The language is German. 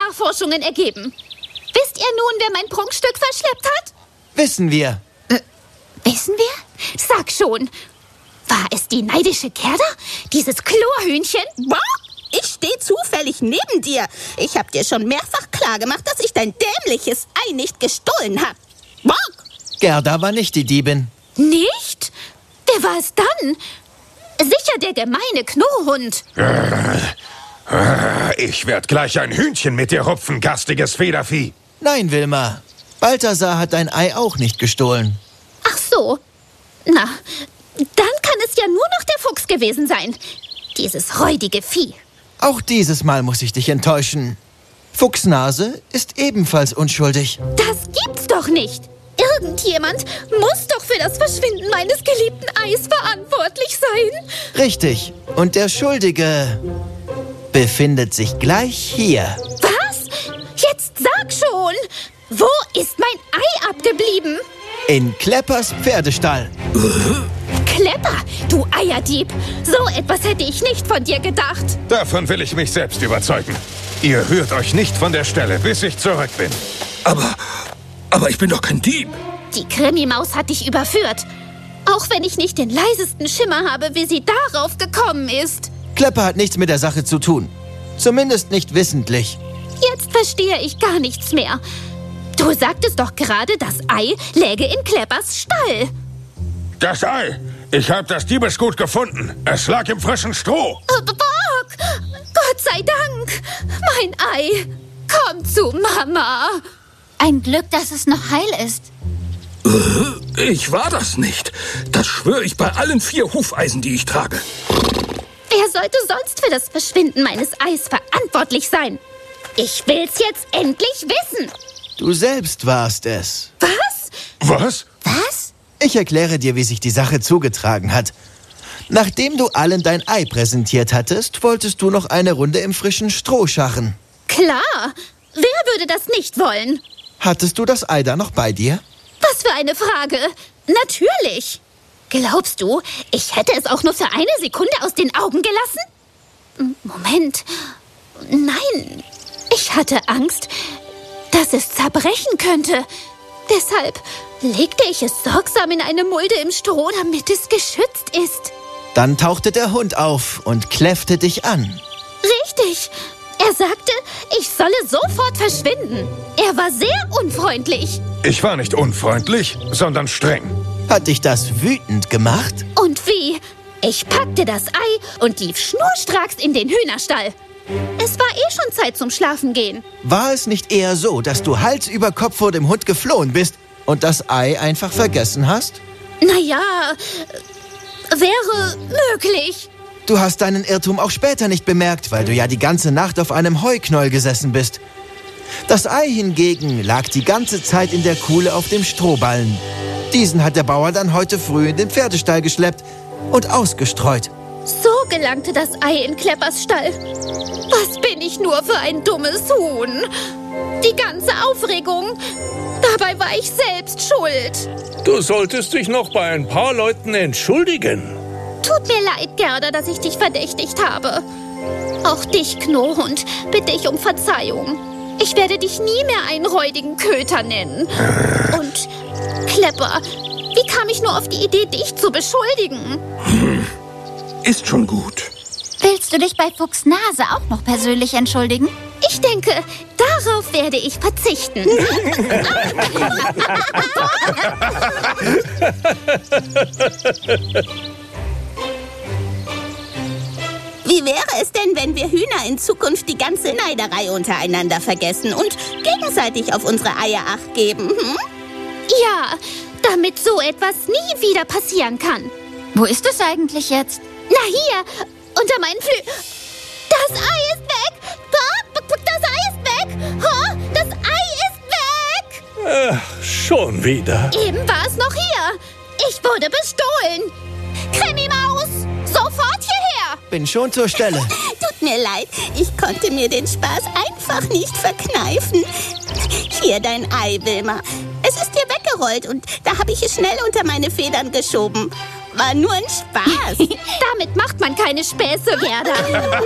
Nachforschungen ergeben. Wisst ihr nun, wer mein Prunkstück verschleppt hat? Wissen wir. Wissen wir? Sag schon. War es die neidische Gerda? Dieses Chlorhühnchen? Bock! Ich stehe zufällig neben dir. Ich habe dir schon mehrfach klargemacht, dass ich dein dämliches Ei nicht gestohlen habe. Bock! Gerda war nicht die Diebin. Nicht? Wer war es dann? Sicher der gemeine Knurrhund. Ich werde gleich ein Hühnchen mit dir rupfen, garstiges Federvieh. Nein, Wilma. Balthasar hat dein Ei auch nicht gestohlen. Ach so. Na, dann kann es ja nur noch der Fuchs gewesen sein. Dieses räudige Vieh. Auch dieses Mal muss ich dich enttäuschen. Fuchsnase ist ebenfalls unschuldig. Das gibt's doch nicht. Irgendjemand muss doch für das Verschwinden meines geliebten Eis verantwortlich sein. Richtig. Und der Schuldige befindet sich gleich hier. Was? Jetzt sag schon. Wo ist mein Ei abgeblieben? In Kleppers Pferdestall. Klepper, du Eierdieb. So etwas hätte ich nicht von dir gedacht. Davon will ich mich selbst überzeugen. Ihr rührt euch nicht von der Stelle, bis ich zurück bin. Aber ich bin doch kein Dieb. Die Krimi-Maus hat dich überführt. Auch wenn ich nicht den leisesten Schimmer habe, wie sie darauf gekommen ist. Klepper hat nichts mit der Sache zu tun. Zumindest nicht wissentlich. Jetzt verstehe ich gar nichts mehr. Du sagtest doch gerade, das Ei läge in Kleppers Stall. Das Ei! Ich habe das Diebesgut gefunden. Es lag im frischen Stroh. Bock! Gott sei Dank! Mein Ei! Komm zu Mama! Ein Glück, dass es noch heil ist. Ich war das nicht. Das schwöre ich bei allen 4 Hufeisen, die ich trage. Wer sollte sonst für das Verschwinden meines Eis verantwortlich sein? Ich will's jetzt endlich wissen. Du selbst warst es. Was? Was? Was? Ich erkläre dir, wie sich die Sache zugetragen hat. Nachdem du allen dein Ei präsentiert hattest, wolltest du noch eine Runde im frischen Stroh scharren. Klar. Wer würde das nicht wollen? Hattest du das Ei da noch bei dir? Was für eine Frage. Natürlich. Glaubst du, ich hätte es auch nur für eine Sekunde aus den Augen gelassen? Moment. Nein. Ich hatte Angst, dass es zerbrechen könnte. Deshalb legte ich es sorgsam in eine Mulde im Stroh, damit es geschützt ist. Dann tauchte der Hund auf und kläffte dich an. Richtig. Er sagte, ich solle sofort verschwinden. Er war sehr unfreundlich. Ich war nicht unfreundlich, sondern streng. Hat dich das wütend gemacht? Und wie? Ich packte das Ei und lief schnurstracks in den Hühnerstall. Es war schon Zeit zum Schlafengehen. War es nicht eher so, dass du Hals über Kopf vor dem Hund geflohen bist und das Ei einfach vergessen hast? Naja, wäre möglich. Du hast deinen Irrtum auch später nicht bemerkt, weil du ja die ganze Nacht auf einem Heuknäuel gesessen bist. Das Ei hingegen lag die ganze Zeit in der Kuhle auf dem Strohballen. Diesen hat der Bauer dann heute früh in den Pferdestall geschleppt und ausgestreut. So gelangte das Ei in Kleppers Stall. Was bin ich nur für ein dummes Huhn? Die ganze Aufregung. Dabei war ich selbst schuld. Du solltest dich noch bei ein paar Leuten entschuldigen. Tut mir leid, Gerda, dass ich dich verdächtigt habe. Auch dich, Knurrhund, bitte ich um Verzeihung. Ich werde dich nie mehr einen räudigen Köter nennen. Und Klepper, wie kam ich nur auf die Idee, dich zu beschuldigen? Ist schon gut. Willst du dich bei Fuchsnase auch noch persönlich entschuldigen? Ich denke, darauf werde ich verzichten. Wie wäre es denn, wenn wir Hühner in Zukunft die ganze Neiderei untereinander vergessen und gegenseitig auf unsere Eier Acht geben? Ja, damit so etwas nie wieder passieren kann. Wo ist es eigentlich jetzt? Na hier, unter meinen Flügeln. Das Ei ist weg! Das Ei ist weg! Das Ei ist weg! Schon wieder. Eben war es noch hier. Ich wurde bestohlen. Krimi-Maus, sofort hierher! Bin schon zur Stelle. Tut mir leid, ich konnte mir den Spaß einfach nicht verkneifen. Hier dein Ei, Wilma. Es ist dir weggerollt und da habe ich es schnell unter meine Federn geschoben. War nur ein Spaß. Damit macht man keine Späße, Gerda.